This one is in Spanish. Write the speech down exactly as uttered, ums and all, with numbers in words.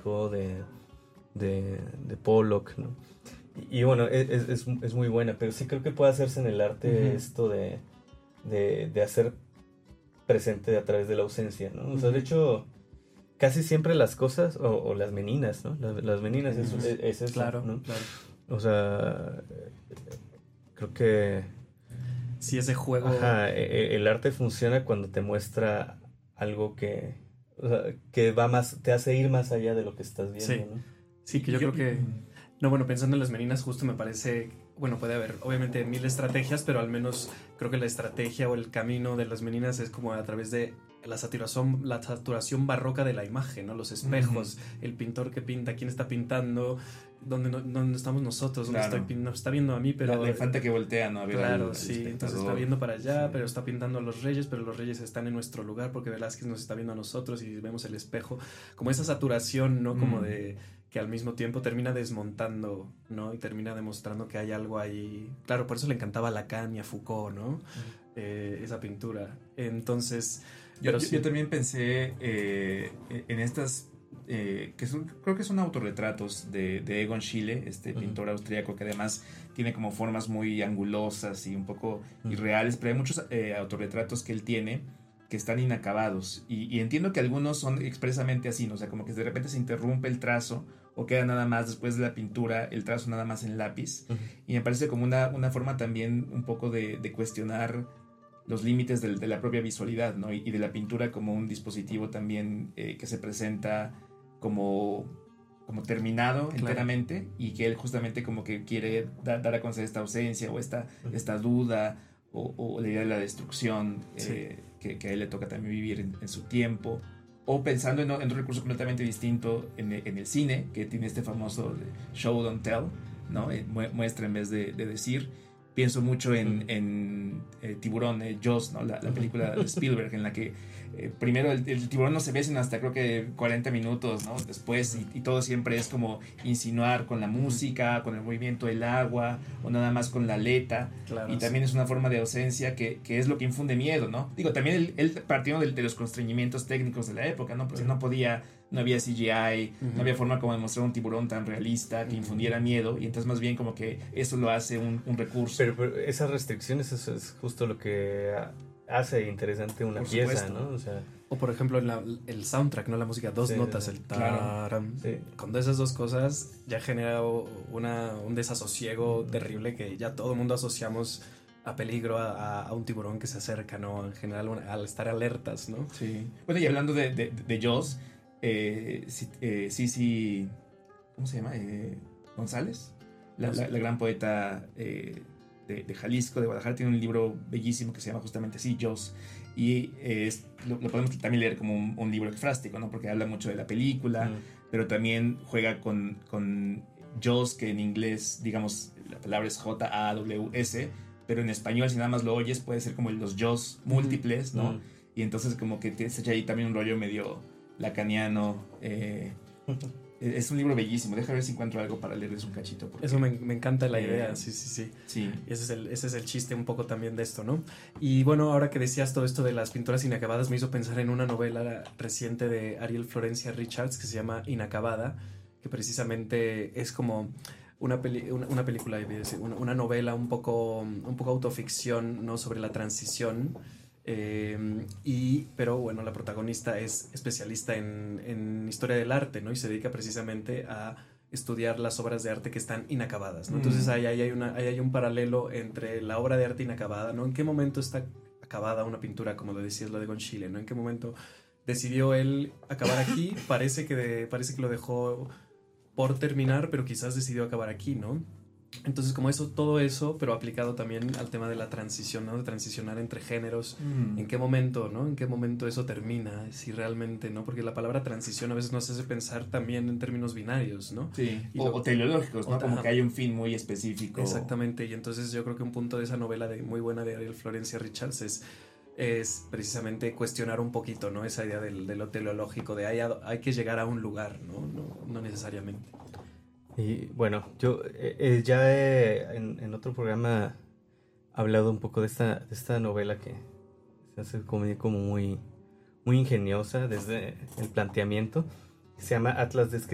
Rothko, de, de, de Pollock, ¿no? Y, y bueno, es, es, es muy buena, pero sí creo que puede hacerse en el arte uh-huh. esto de, de, de hacer presente a través de la ausencia, ¿no? O sea, de hecho, casi siempre las cosas, o, o las meninas, ¿no? Las, las meninas uh-huh. es, es, es eso, claro, ¿no? Claro. O sea, creo que... Sí, ese juego... Ajá, el arte funciona cuando te muestra algo que, o sea, que va más, te hace ir más allá de lo que estás viendo, sí. ¿no? Sí, que yo, yo creo que... No, bueno, pensando en las meninas, justo me parece... Bueno, puede haber, obviamente, mil estrategias, pero al menos creo que la estrategia o el camino de las meninas es como a través de la saturación, la saturación barroca de la imagen, ¿no? Los espejos, uh-huh. el pintor que pinta, quién está pintando, dónde, no, dónde estamos nosotros, dónde claro. estoy, nos está viendo a mí, pero... La, la infanta que voltea, ¿no? A ver claro, al, sí, al entonces está viendo para allá, sí. pero está pintando a los reyes, pero los reyes están en nuestro lugar porque Velázquez nos está viendo a nosotros y vemos el espejo. Como esa saturación, ¿no? Como mm. de... que al mismo tiempo termina desmontando, ¿no? Y termina demostrando que hay algo ahí. Claro, por eso le encantaba a Lacan y a Foucault, ¿no? Mm. Eh, esa pintura. Entonces... Yo, yo, sí. yo también pensé eh, en estas... Eh, que son, creo que son autorretratos de, de Egon Schiele, este uh-huh. pintor austríaco que además tiene como formas muy angulosas y un poco uh-huh. irreales, pero hay muchos eh, autorretratos que él tiene que están inacabados y, y entiendo que algunos son expresamente así, ¿no? O sea, como que de repente se interrumpe el trazo o queda nada más después de la pintura el trazo nada más en lápiz uh-huh. y me parece como una, una forma también un poco de, de cuestionar los límites de, de la propia visualidad, ¿no? Y, y de la pintura como un dispositivo también eh, que se presenta como, como terminado claro. enteramente y que él justamente como que quiere da, dar a conocer esta ausencia o esta, uh-huh. esta duda o, o la idea de la destrucción sí. eh, que, que a él le toca también vivir en, en su tiempo, o pensando en, en un recurso completamente distinto en, en el cine, que tiene este famoso de show don't tell, ¿no? Eh, muestra en vez de, de decir. Pienso mucho en, uh-huh. en eh, Tiburón, eh, Jaws, ¿no? La, la película de Spielberg, en la que eh, primero el, el tiburón no se ve sino hasta creo que cuarenta minutos, ¿no? Después, y, y todo siempre es como insinuar con la música, con el movimiento del agua, o nada más con la aleta. Claro, y también sí. es una forma de ausencia que, que es lo que infunde miedo, ¿no? Digo, también él, él partió de, de los constreñimientos técnicos de la época, ¿no? Porque uh-huh. no podía... No había C G I, uh-huh. no había forma como de mostrar un tiburón tan realista que uh-huh. infundiera miedo, y entonces más bien como que eso lo hace un, un recurso. Pero, pero esas restricciones, eso es justo lo que hace interesante una por pieza, supuesto. ¿No? O sea, o por ejemplo la, el soundtrack, ¿no? La música, dos sí, notas, el taram. Sí. Cuando esas dos cosas ya genera una, un desasosiego uh-huh. terrible que ya todo el mundo asociamos a peligro, a, a un tiburón que se acerca, ¿no? En general, al estar alertas, ¿no? Sí. Bueno, y hablando de, de, de Jaws, Eh, eh, Cici, ¿cómo se llama? Eh, González, la, la, la gran poeta eh, de, de Jalisco, de Guadalajara, tiene un libro bellísimo que se llama justamente así, Jaws, y eh, es, lo, lo podemos también leer como un, un libro ekfrástico, ¿no? Porque habla mucho de la película, mm. pero también juega con, con Jaws, que en inglés, digamos, la palabra es J A W S, pero en español, si nada más lo oyes, puede ser como los Jaws múltiples, mm. ¿no? Mm. Y entonces como que tienes ahí también un rollo medio lacaniano. Eh, es un libro bellísimo. Deja ver si encuentro algo para leerles un cachito. Porque, Eso me, me encanta la eh, idea. Sí, sí, sí. sí. Y ese es, el, ese es el chiste un poco también de esto, ¿no? Y bueno, ahora que decías todo esto de las pinturas inacabadas, me hizo pensar en una novela reciente de Ariel Florencia Richards que se llama Inacabada, que precisamente es como una, peli, una, una película, una, una novela un poco, un poco autoficción, ¿no? Sobre la transición. Eh, y, pero bueno, la protagonista es especialista en, en historia del arte, ¿no? Y se dedica precisamente a estudiar las obras de arte que están inacabadas, ¿no? Mm. Entonces ahí, ahí, hay una, ahí hay un paralelo entre la obra de arte inacabada, ¿no? ¿En qué momento está acabada una pintura, como lo decías, lo de Egon Schiele, ¿no? ¿En qué momento decidió él acabar aquí? Parece que, de, parece que lo dejó por terminar, pero quizás decidió acabar aquí, ¿no? Entonces, como eso, todo eso, pero aplicado también al tema de la transición, ¿no? De transicionar entre géneros. Mm. ¿En qué momento, no? ¿En qué momento eso termina? Si realmente, ¿no? Porque la palabra transición a veces nos hace pensar también en términos binarios, ¿no? Sí, y o, lo, o teleológicos, ¿no? O, como ajá. que hay un fin muy específico. Exactamente, y entonces yo creo que un punto de esa novela de, muy buena de Ariel Florencia Richards es, es precisamente cuestionar un poquito, ¿no? Esa idea del, de lo teleológico, de hay, hay que llegar a un lugar, ¿no? No, no necesariamente. Y bueno, yo eh, ya he, en, en otro programa hablado un poco de esta, de esta novela que se hace como, como muy, muy ingeniosa desde el planteamiento. Se llama Atlas de